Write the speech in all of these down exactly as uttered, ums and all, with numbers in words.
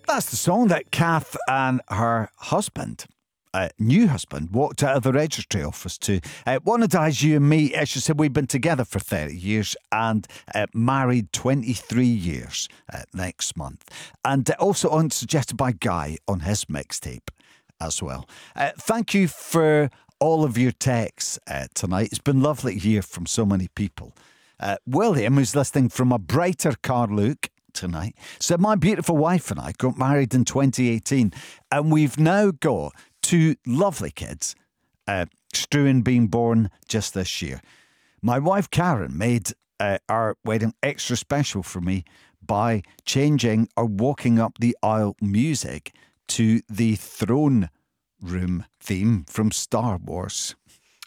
That's the song that Kath and her husband, uh, new husband, walked out of the registry office to. Uh, wanted to ask you and me, as she said, we've been together for thirty years and uh, married twenty-three years uh, next month. And uh, also on suggested by Guy on his mixtape as well. Uh, thank you for all of your texts uh, tonight. It's been lovely to hear from so many people. Uh, William, who's listening from a brighter Carluke tonight, said, my beautiful wife and I got married in twenty eighteen and we've now got two lovely kids, uh, Struan being born just this year. My wife Karen made uh, our wedding extra special for me by changing or walking up the aisle music to the throne room theme from Star Wars.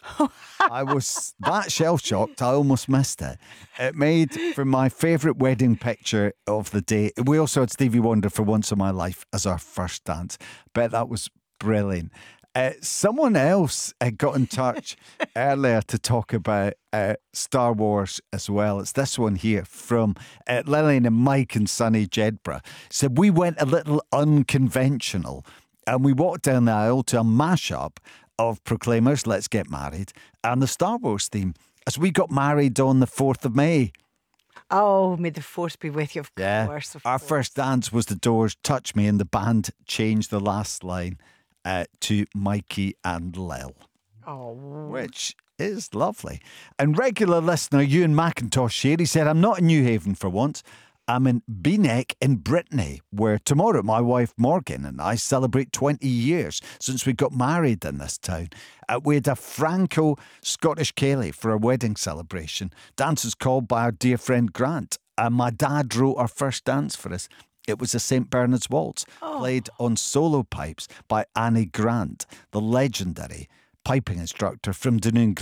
I was that shell-shocked, I almost missed it. It made for my favourite wedding picture of the day. We also had Stevie Wonder for Once in My Life as our first dance. Bet that was brilliant. Uh, someone else uh, got in touch earlier to talk about uh, Star Wars as well. It's this one here from uh, Lillian and Mike and Sunny Jedburgh. Said, we went a little unconventional and we walked down the aisle to a mashup of Proclaimers, Let's Get Married, and the Star Wars theme as we got married on the fourth of May. Oh, may the force be with you, of yeah. course. Of Our course. first dance was The Doors' Touch Me, and the band changed the last line uh, to Mikey and Lil, Oh. which is lovely. And regular listener Ewan McIntosh here, he said, I'm not in New Haven for once. I'm in Beaneck in Brittany, where tomorrow my wife Morgan and I celebrate twenty years since we got married in this town. Uh, we had a Franco-Scottish ceilidh for our wedding celebration. Dances called by our dear friend Grant. And my dad wrote our first dance for us. It was a Saint Bernard's Waltz, Oh. played on solo pipes by Annie Grant, the legendary piping instructor from Dunoon